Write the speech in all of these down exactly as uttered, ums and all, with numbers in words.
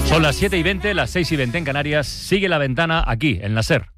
Son las siete y veinte, las seis y veinte en Canarias. Sigue La Ventana aquí, en la SER.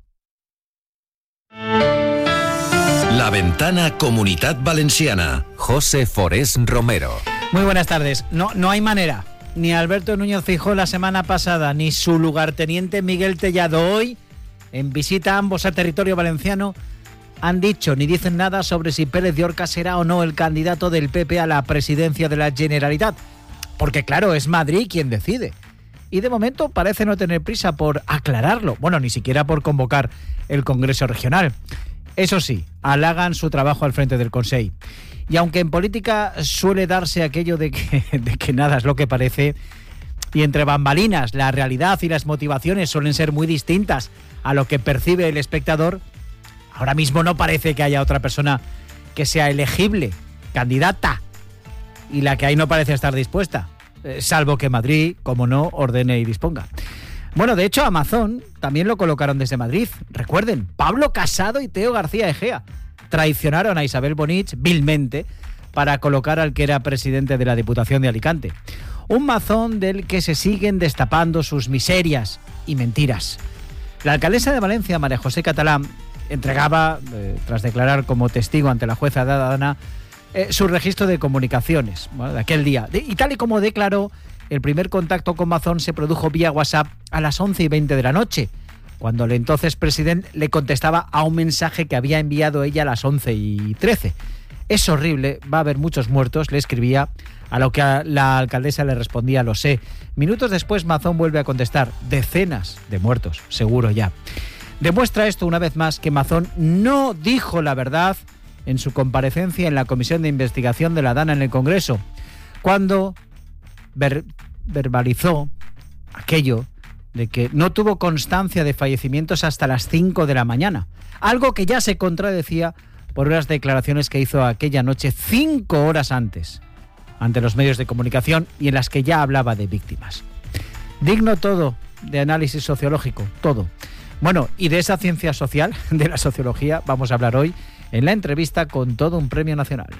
La Ventana Comunitat Valenciana. José Forés Romero. Muy buenas tardes. No, no hay manera. Ni Alberto Núñez Feijóo la semana pasada, ni su lugarteniente Miguel Tellado hoy, en visita ambos a territorio valenciano, han dicho ni dicen nada sobre si Pérez Llorca será o no el candidato del P P a la presidencia de la Generalitat. Porque claro, es Madrid quien decide. Y de momento parece no tener prisa por aclararlo. Bueno, ni siquiera por convocar el Congreso Regional. Eso sí, halagan su trabajo al frente del Consell. Y aunque en política suele darse aquello de que, de que nada es lo que parece, y entre bambalinas la realidad y las motivaciones suelen ser muy distintas a lo que percibe el espectador, ahora mismo no parece que haya otra persona que sea elegible, candidata, y la que hay no parece estar dispuesta, eh, salvo que Madrid, como no, ordene y disponga. Bueno, de hecho, Amazon también lo colocaron desde Madrid. Recuerden, Pablo Casado y Teo García Egea traicionaron a Isabel Bonich vilmente para colocar al que era presidente de la Diputación de Alicante. Un mazón del que se siguen destapando sus miserias y mentiras. La alcaldesa de Valencia, María José Catalán, entregaba, eh, tras declarar como testigo ante la jueza Dana, eh, su registro de comunicaciones, bueno, de aquel día. De, y tal y como declaró, el primer contacto con Mazón se produjo vía WhatsApp a las once y veinte de la noche, cuando el entonces presidente le contestaba a un mensaje que había enviado ella a las once y trece. Es horrible, va a haber muchos muertos, le escribía, a lo que a la alcaldesa le respondía, lo sé. Minutos después Mazón vuelve a contestar, decenas de muertos, seguro ya. Demuestra esto una vez más que Mazón no dijo la verdad en su comparecencia en la Comisión de Investigación de la Dana en el Congreso, cuando ver, verbalizó aquello de que no tuvo constancia de fallecimientos hasta las cinco de la mañana, algo que ya se contradecía por unas declaraciones que hizo aquella noche cinco horas antes ante los medios de comunicación y en las que ya hablaba de víctimas. Digno todo de análisis sociológico, todo. Bueno, y de esa ciencia social, de la sociología, vamos a hablar hoy en la entrevista con todo un premio nacional.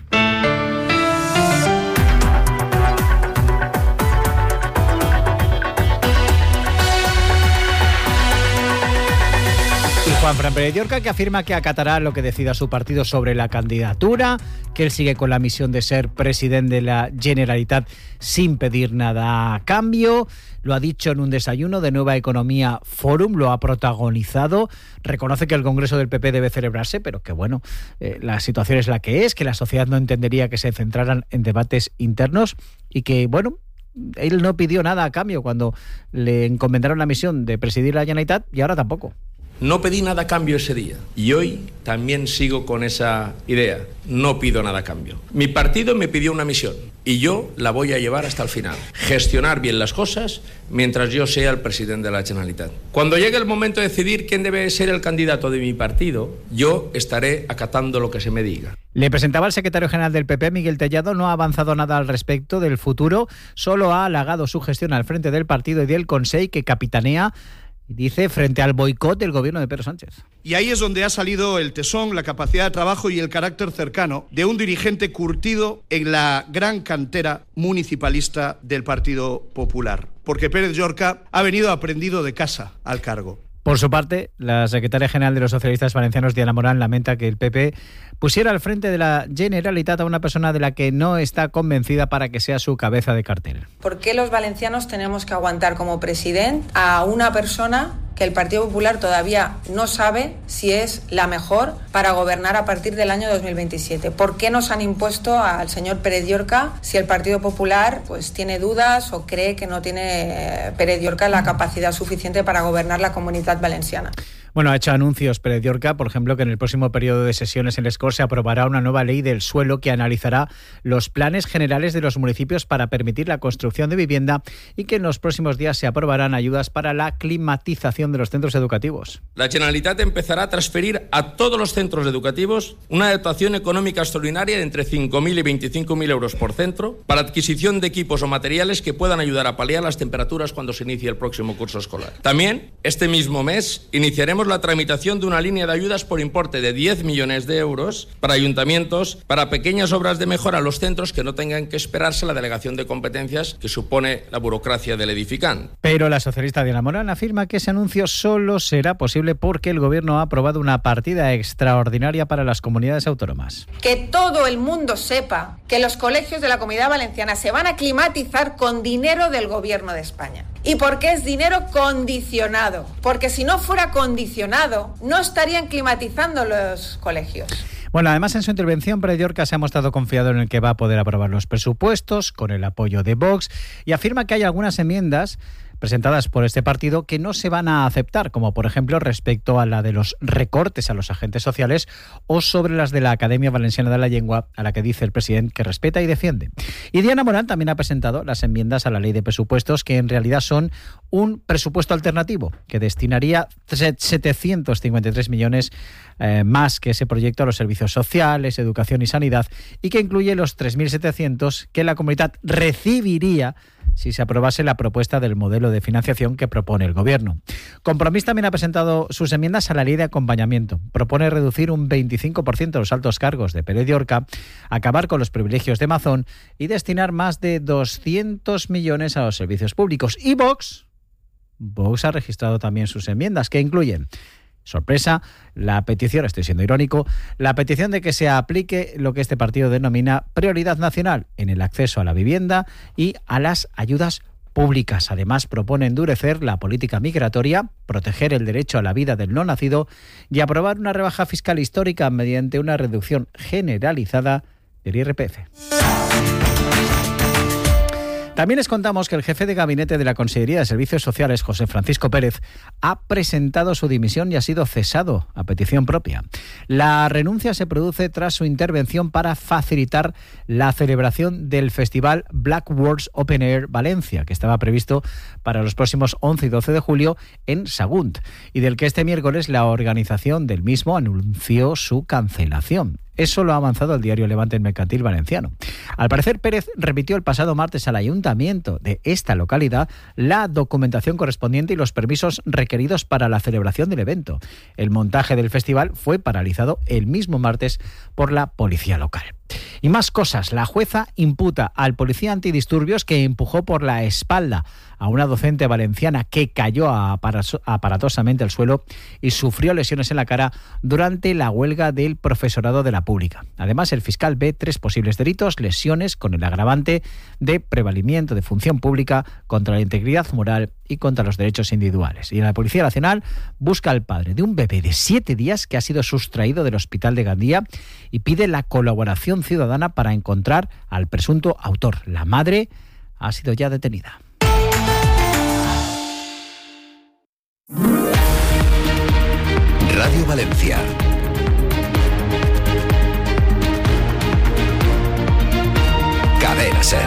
Juanfran Pérez Llorca, que afirma que acatará lo que decida su partido sobre la candidatura, que él sigue con la misión de ser presidente de la Generalitat sin pedir nada a cambio. Lo ha dicho en un desayuno de Nueva Economía Forum, lo ha protagonizado. Reconoce que el Congreso del P P debe celebrarse, pero que bueno, eh, la situación es la que es, que la sociedad no entendería que se centraran en debates internos y que, bueno, él no pidió nada a cambio cuando le encomendaron la misión de presidir la Generalitat y ahora tampoco. No pedí nada a cambio ese día y hoy también sigo con esa idea. No pido nada a cambio. Mi partido me pidió una misión y yo la voy a llevar hasta el final. Gestionar bien las cosas mientras yo sea el presidente de la Generalitat. Cuando llegue el momento de decidir quién debe ser el candidato de mi partido, yo estaré acatando lo que se me diga. Le presentaba al secretario general del P P, Miguel Tellado, no ha avanzado nada al respecto del futuro, solo ha halagado su gestión al frente del partido y del Consell que capitanea, dice, frente al boicot del gobierno de Pedro Sánchez. Y ahí es donde ha salido el tesón, la capacidad de trabajo y el carácter cercano de un dirigente curtido en la gran cantera municipalista del Partido Popular. Porque Pérez Llorca ha venido aprendido de casa al cargo. Por su parte, la secretaria general de los socialistas valencianos, Diana Morán, lamenta que el P P pusiera al frente de la Generalitat a una persona de la que no está convencida para que sea su cabeza de cartel. ¿Por qué los valencianos tenemos que aguantar como presidente a una persona que el Partido Popular todavía no sabe si es la mejor para gobernar a partir del año dos mil veintisiete? ¿Por qué nos han impuesto al señor Pérez Llorca si el Partido Popular pues tiene dudas o cree que no tiene Pérez Llorca la capacidad suficiente para gobernar la Comunitat Valenciana? Bueno, ha hecho anuncios Pérez Llorca, por ejemplo, que en el próximo periodo de sesiones en Les Corts se aprobará una nueva ley del suelo que analizará los planes generales de los municipios para permitir la construcción de vivienda y que en los próximos días se aprobarán ayudas para la climatización de los centros educativos. La Generalitat empezará a transferir a todos los centros educativos una dotación económica extraordinaria de entre cinco mil y veinticinco mil euros por centro para adquisición de equipos o materiales que puedan ayudar a paliar las temperaturas cuando se inicie el próximo curso escolar. También, este mismo mes, iniciaremos tenemos la tramitación de una línea de ayudas por importe de diez millones de euros para ayuntamientos, para pequeñas obras de mejora a los centros que no tengan que esperarse la delegación de competencias que supone la burocracia del edificante. Pero la socialista Diana Morán afirma que ese anuncio solo será posible porque el Gobierno ha aprobado una partida extraordinaria para las comunidades autónomas. Que todo el mundo sepa que los colegios de la Comunidad Valenciana se van a climatizar con dinero del Gobierno de España. ¿Y por qué es dinero condicionado? Porque si no fuera condicionado, no estarían climatizando los colegios. Bueno, además en su intervención, Pérez Llorca se ha mostrado confiado en el que va a poder aprobar los presupuestos con el apoyo de Vox y afirma que hay algunas enmiendas presentadas por este partido que no se van a aceptar, como por ejemplo respecto a la de los recortes a los agentes sociales o sobre las de la Academia Valenciana de la Lengua, a la que dice el presidente que respeta y defiende. Y Diana Morán también ha presentado las enmiendas a la ley de presupuestos, que en realidad son un presupuesto alternativo que destinaría setecientos cincuenta y tres millones eh, más que ese proyecto a los servicios sociales, educación y sanidad, y que incluye los tres mil setecientos que la comunidad recibiría si se aprobase la propuesta del modelo de financiación que propone el Gobierno. Compromís también ha presentado sus enmiendas a la ley de acompañamiento. Propone reducir un veinticinco por ciento los altos cargos de Pérez Llorca, acabar con los privilegios de Mazón y destinar más de doscientos millones a los servicios públicos. Y Vox, Vox ha registrado también sus enmiendas, que incluyen, sorpresa, la petición, estoy siendo irónico, la petición de que se aplique lo que este partido denomina prioridad nacional en el acceso a la vivienda y a las ayudas públicas. Además, propone endurecer la política migratoria, proteger el derecho a la vida del no nacido y aprobar una rebaja fiscal histórica mediante una reducción generalizada del I R P F. También les contamos que el jefe de gabinete de la Consellería de Servicios Sociales, José Francisco Pérez, ha presentado su dimisión y ha sido cesado a petición propia. La renuncia se produce tras su intervención para facilitar la celebración del festival Black Words Open Air Valencia, que estaba previsto para los próximos once y doce de julio en Sagunt, y del que este miércoles la organización del mismo anunció su cancelación. Eso lo ha avanzado el diario Levante Mercantil Valenciano. Al parecer, Pérez repitió el pasado martes al ayuntamiento de esta localidad la documentación correspondiente y los permisos requeridos para la celebración del evento. El montaje del festival fue paralizado el mismo martes por la policía local. Y más cosas. La jueza imputa al policía antidisturbios que empujó por la espalda a una docente valenciana que cayó aparatosamente al suelo y sufrió lesiones en la cara durante la huelga del profesorado de la pública. Además, el fiscal ve tres posibles delitos, lesiones con el agravante de prevalimiento de función pública contra la integridad moral y contra los derechos individuales. Y la Policía Nacional busca al padre de un bebé de siete días que ha sido sustraído del hospital de Gandía y pide la colaboración ciudadana para encontrar al presunto autor. La madre ha sido ya detenida. Radio Valencia. Cadena Ser.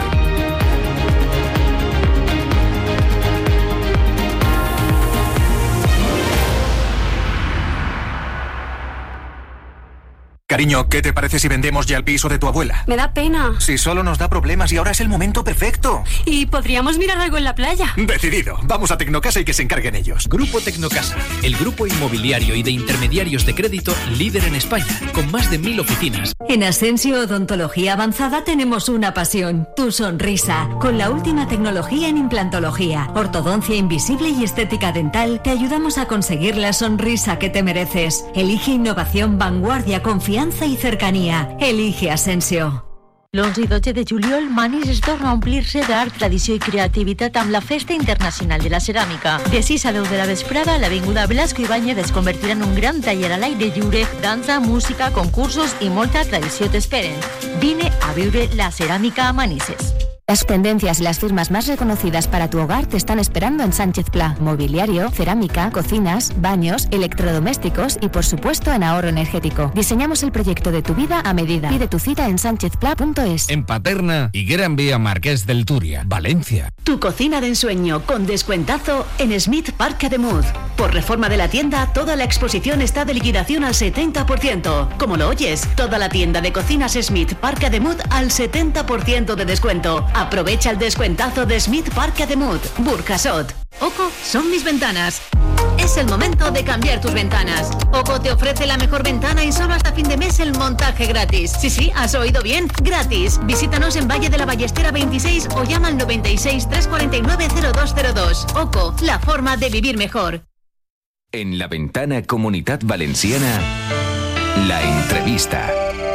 Cariño, ¿qué te parece si vendemos ya el piso de tu abuela? Me da pena. Si solo nos da problemas y ahora es el momento perfecto. Y podríamos mirar algo en la playa. Decidido. Vamos a Tecnocasa y que se encarguen ellos. Grupo Tecnocasa, el grupo inmobiliario y de intermediarios de crédito líder en España, con más de mil oficinas. En Asensio Odontología Avanzada tenemos una pasión, tu sonrisa. Con la última tecnología en implantología, ortodoncia invisible y estética dental, te ayudamos a conseguir la sonrisa que te mereces. Elige innovación, vanguardia, confianza y cercanía. Elige Asensio. l'onze i dotze de juliol, Manis es torna a omplir-se d'art, tradició i creativitat amb la Festa Internacional de la Ceràmica. De sis a deu de la vesprada, l'avinguda Blasco Ibáñez es convertirà en un gran taller a l'aire lliure, dansa, música, concursos i molta tradició t'esperen. Vine a viure la ceràmica a Manises. Las tendencias y las firmas más reconocidas para tu hogar te están esperando en Sánchez Pla. Mobiliario, cerámica, cocinas, baños, electrodomésticos y por supuesto en ahorro energético. Diseñamos el proyecto de tu vida a medida. Pide tu cita en sánchez pla punto es. En Paterna y Gran Vía Marqués del Turia, Valencia. Tu cocina de ensueño con descuentazo en Smith Park Ademuz. Por reforma de la tienda, toda la exposición está de liquidación al setenta por ciento. Como lo oyes, toda la tienda de cocinas Smith Park Ademuz al setenta por ciento de descuento. Aprovecha el descuentazo de Smith Park Ademuz, Burjasot. Ojo, son mis ventanas. Es el momento de cambiar tus ventanas. Oco te ofrece la mejor ventana y solo hasta fin de mes el montaje gratis. Sí, sí, has oído bien, gratis. Visítanos en Valle de la Ballestera veintiséis o llama al noventa y seis, trescientos cuarenta y nueve, cero dos cero dos. Oco, la forma de vivir mejor. En la ventana Comunitat Valenciana, la entrevista.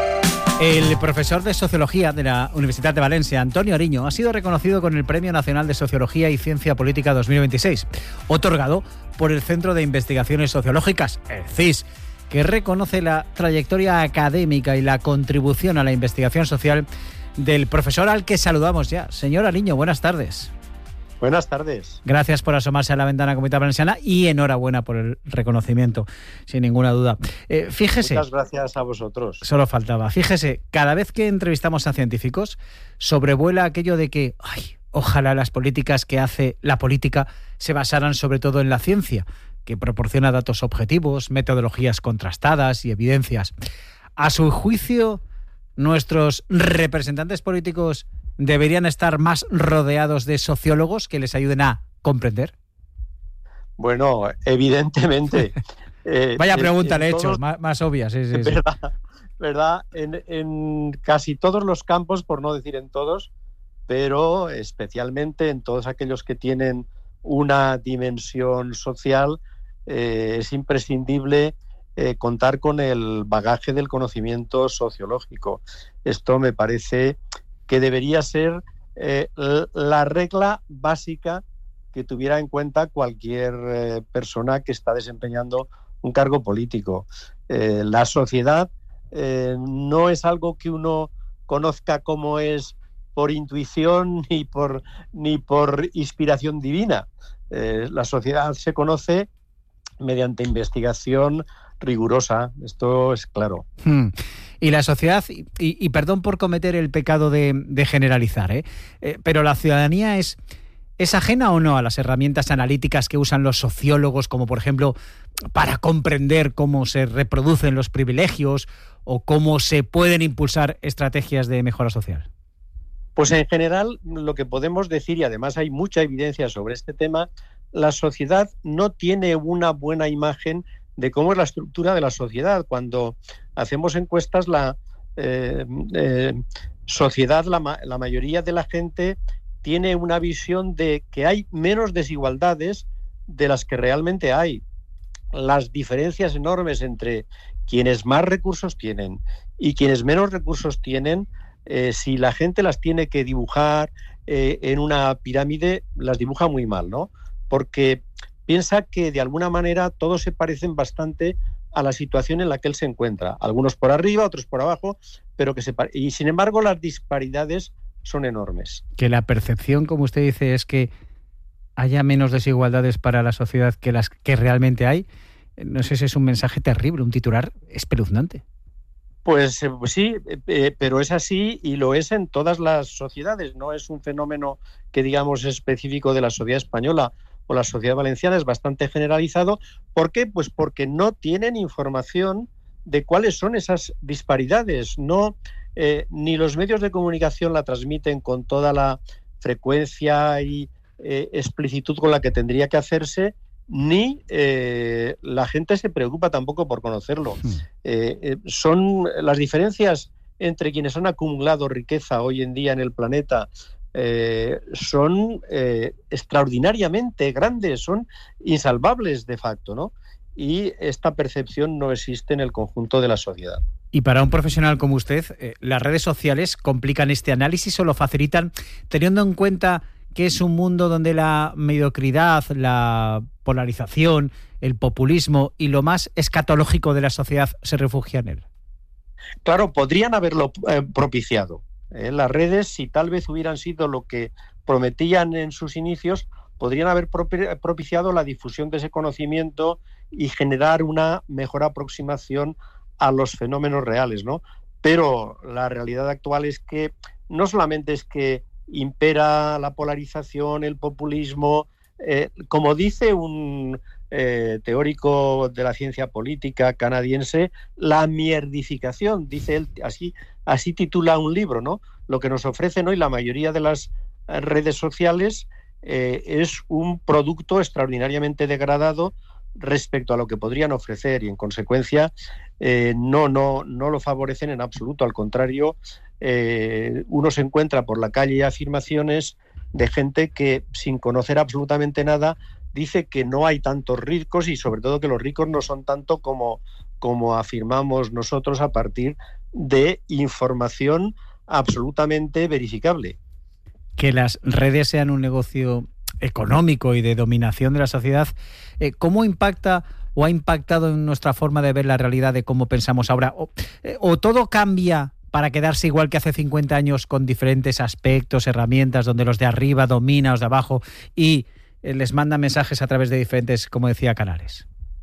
El profesor de Sociología de la Universidad de Valencia, Antonio Ariño, ha sido reconocido con el Premio Nacional de Sociología y Ciencia Política dos mil veintiséis, otorgado por el Centro de Investigaciones Sociológicas, el C I S, que reconoce la trayectoria académica y la contribución a la investigación social del profesor al que saludamos ya. Señor Ariño, buenas tardes. Buenas tardes. Gracias por asomarse a la ventana Comunitat Valenciana y enhorabuena por el reconocimiento, sin ninguna duda. Eh, fíjese. Muchas gracias a vosotros. Solo faltaba. Fíjese, cada vez que entrevistamos a científicos, sobrevuela aquello de que, ay, ojalá las políticas que hace la política se basaran sobre todo en la ciencia, que proporciona datos objetivos, metodologías contrastadas y evidencias. A su juicio, nuestros representantes políticos deberían estar más rodeados de sociólogos que les ayuden a comprender. Bueno, evidentemente. eh, Vaya pregunta le he hecho, más, más obvia. Sí, sí, ¿verdad? Sí. ¿Verdad? En, en casi todos los campos, por no decir en todos, pero especialmente en todos aquellos que tienen una dimensión social, eh, es imprescindible eh, contar con el bagaje del conocimiento sociológico. Esto me parece que debería ser eh, la regla básica que tuviera en cuenta cualquier eh, persona que está desempeñando un cargo político. Eh, la sociedad eh, no es algo que uno conozca como es por intuición ni por, ni por inspiración divina. Eh, la sociedad se conoce mediante investigación rigurosa, esto es claro. Hmm. Y la sociedad, y, y perdón por cometer el pecado de, de generalizar, ¿eh? Eh, pero la ciudadanía es, es ajena o no a las herramientas analíticas que usan los sociólogos, como por ejemplo para comprender cómo se reproducen los privilegios o cómo se pueden impulsar estrategias de mejora social. Pues en general lo que podemos decir, y además hay mucha evidencia sobre este tema, la sociedad no tiene una buena imagen de cómo es la estructura de la sociedad. Cuando hacemos encuestas, la eh, eh, sociedad, la, la mayoría de la gente tiene una visión de que hay menos desigualdades de las que realmente hay. Las diferencias enormes entre quienes más recursos tienen y quienes menos recursos tienen, eh, si la gente las tiene que dibujar eh, en una pirámide, las dibuja muy mal, ¿no? Porque piensa que de alguna manera todos se parecen bastante a la situación en la que él se encuentra. Algunos por arriba, otros por abajo, pero que se pare... y sin embargo las disparidades son enormes. Que la percepción, como usted dice, es que haya menos desigualdades para la sociedad que las que realmente hay. No sé si es un mensaje terrible, un titular espeluznante. Pues eh, sí, eh, pero es así y lo es en todas las sociedades. No es un fenómeno que digamos específico de la sociedad española o la sociedad valenciana, es bastante generalizado. ¿Por qué? Pues porque no tienen información de cuáles son esas disparidades. No, eh, ni los medios de comunicación la transmiten con toda la frecuencia y eh, explicitud con la que tendría que hacerse, ni eh, la gente se preocupa tampoco por conocerlo. Eh, eh, son las diferencias entre quienes han acumulado riqueza hoy en día en el planeta. Eh, son eh, extraordinariamente grandes, son insalvables de facto, ¿no? Y esta percepción no existe en el conjunto de la sociedad. Y para un profesional como usted, eh, ¿las redes sociales complican este análisis o lo facilitan, teniendo en cuenta que es un mundo donde la mediocridad, la polarización, el populismo y lo más escatológico de la sociedad se refugia en él? Claro, podrían haberlo eh, propiciado. Eh, las redes, si tal vez hubieran sido lo que prometían en sus inicios, podrían haber propiciado la difusión de ese conocimiento y generar una mejor aproximación a los fenómenos reales, ¿no? Pero la realidad actual es que no solamente es que impera la polarización, el populismo, eh, como dice un eh, teórico de la ciencia política canadiense, la mierdificación, dice él, así, así titula un libro, ¿no? Lo que nos ofrecen hoy la mayoría de las redes sociales eh, es un producto extraordinariamente degradado respecto a lo que podrían ofrecer y en consecuencia eh, no, no, no lo favorecen en absoluto. Al contrario, eh, uno se encuentra por la calle afirmaciones de gente que sin conocer absolutamente nada dice que no hay tantos ricos y sobre todo que los ricos no son tanto como, como afirmamos nosotros a partir de información absolutamente verificable. Que las redes sean un negocio económico y de dominación de la sociedad, eh, ¿cómo impacta o ha impactado en nuestra forma de ver la realidad, de cómo pensamos ahora? ¿O, eh, o todo cambia para quedarse igual que hace cincuenta años con diferentes aspectos, herramientas, donde los de arriba dominan a los de abajo y eh, les mandan mensajes a través de diferentes, como decía, canales?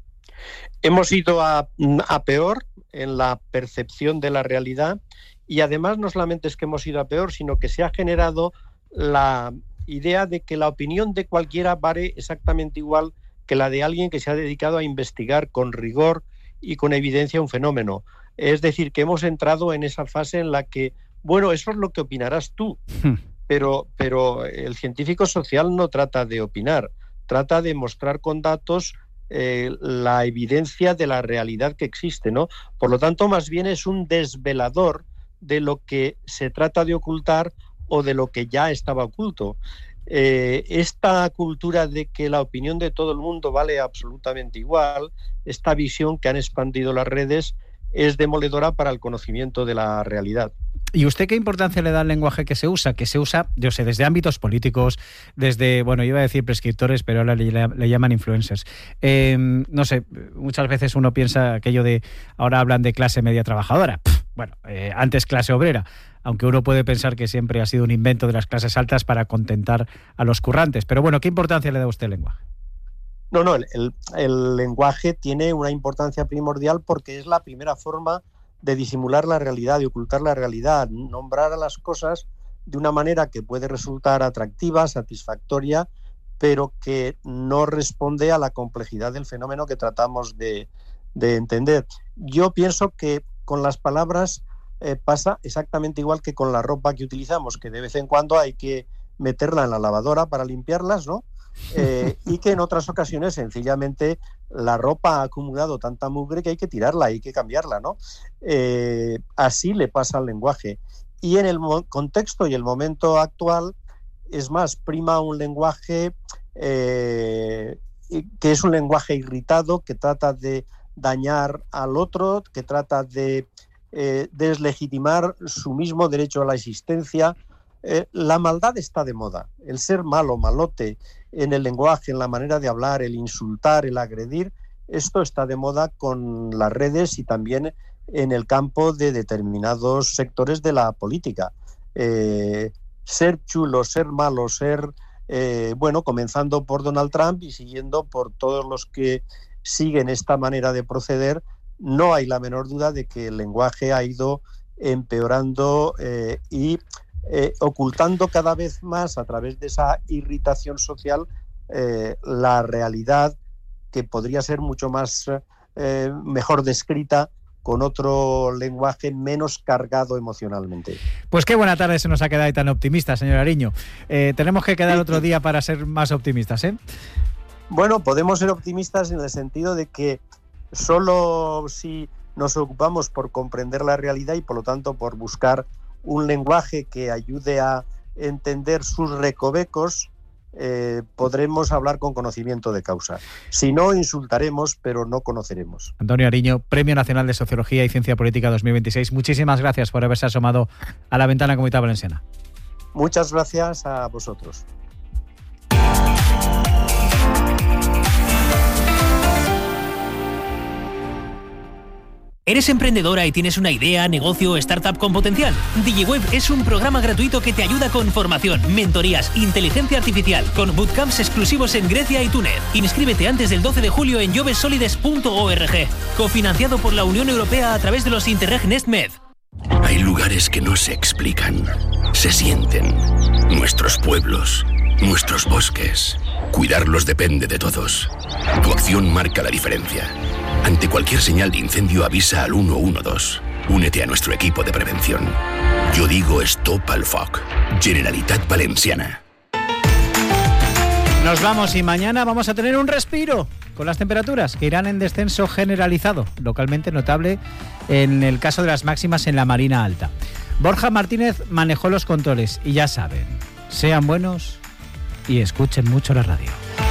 Hemos ido a, a peor en la percepción de la realidad y además no solamente es que hemos ido a peor, sino que se ha generado la idea de que la opinión de cualquiera vale exactamente igual que la de alguien que se ha dedicado a investigar con rigor y con evidencia un fenómeno. Es decir, que hemos entrado en esa fase en la que, bueno, eso es lo que opinarás tú, pero, pero el científico social no trata de opinar, trata de mostrar con datos eh, la evidencia de la realidad que existe, ¿no? Por lo tanto, más bien es un desvelador de lo que se trata de ocultar o de lo que ya estaba oculto. Eh, esta cultura de que la opinión de todo el mundo vale absolutamente igual, esta visión que han expandido las redes, es demoledora para el conocimiento de la realidad. ¿Y usted qué importancia le da al lenguaje que se usa? Que se usa, yo sé, desde ámbitos políticos, desde, bueno, iba a decir prescriptores, pero ahora le, le llaman influencers. Eh, no sé, muchas veces uno piensa aquello de, ahora hablan de clase media trabajadora. Pff, bueno, eh, antes clase obrera, aunque uno puede pensar que siempre ha sido un invento de las clases altas para contentar a los currantes. Pero bueno, ¿qué importancia le da a usted al lenguaje? No, no, el, el, el lenguaje tiene una importancia primordial porque es la primera forma de disimular la realidad, de ocultar la realidad, nombrar a las cosas de una manera que puede resultar atractiva, satisfactoria, pero que no responde a la complejidad del fenómeno que tratamos de, de entender. Yo pienso que con las palabras eh, pasa exactamente igual que con la ropa que utilizamos, que de vez en cuando hay que meterla en la lavadora para limpiarlas, ¿no? Eh, y que en otras ocasiones sencillamente la ropa ha acumulado tanta mugre que hay que tirarla, hay que cambiarla, ¿no? Eh, así le pasa al lenguaje. Y en el mo- contexto y el momento actual, es más, prima un lenguaje eh, que es un lenguaje irritado, que trata de dañar al otro, que trata de eh, deslegitimar su mismo derecho a la existencia. Eh, la maldad está de moda. El ser malo, malote, en el lenguaje, en la manera de hablar, el insultar, el agredir, esto está de moda con las redes y también en el campo de determinados sectores de la política. Eh, ser chulo, ser malo, ser, eh, bueno, comenzando por Donald Trump y siguiendo por todos los que siguen esta manera de proceder, no hay la menor duda de que el lenguaje ha ido empeorando eh, y Eh, ocultando cada vez más a través de esa irritación social eh, la realidad que podría ser mucho más eh, mejor descrita con otro lenguaje menos cargado emocionalmente. Pues qué buena tarde se nos ha quedado y tan optimista, señor Ariño. Eh, tenemos que quedar otro día para ser más optimistas, ¿eh? Bueno, podemos ser optimistas en el sentido de que solo si nos ocupamos por comprender la realidad y por lo tanto por buscar un lenguaje que ayude a entender sus recovecos, eh, podremos hablar con conocimiento de causa. Si no, insultaremos, pero no conoceremos. Antonio Ariño, Premio Nacional de Sociología y Ciencia Política dos mil veintiséis. Muchísimas gracias por haberse asomado a la ventana Comunidad Valenciana. Muchas gracias a vosotros. ¿Eres emprendedora y tienes una idea, negocio o startup con potencial? DigiWeb es un programa gratuito que te ayuda con formación, mentorías, inteligencia artificial, con bootcamps exclusivos en Grecia y Túnez. Inscríbete antes del doce de julio en jobsolides punto org, cofinanciado por la Unión Europea a través de los Interreg NestMed. Hay lugares que no se explican, se sienten. Nuestros pueblos, nuestros bosques. Cuidarlos depende de todos. Tu acción marca la diferencia. Ante cualquier señal de incendio avisa al uno uno dos. Únete a nuestro equipo de prevención. Yo digo Stop al Foc. Generalitat Valenciana. Nos vamos y mañana vamos a tener un respiro. con las temperaturas que irán en descenso generalizado, localmente notable en el caso de las máximas en la Marina Alta. Borja Martínez manejó los controles y ya saben, sean buenos y escuchen mucho la radio.